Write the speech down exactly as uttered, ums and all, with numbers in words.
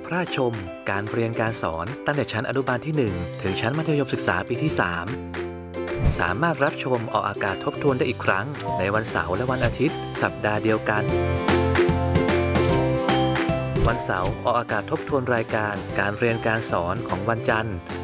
พระราชชมการเรียนการสอนตั้งแต่ชั้นอนุบาลที่หนึ่งถึงชั้นมัธยมศึกษาปีที่สามสามารถรับชมออกอากาศทบทวนได้อีกครั้งในวันเสาร์และวันอาทิตย์สัปดาห์เดียวกันวันเสาร์ออกอากาศทบทวนรายการการเรียนการสอนของวันจันทร์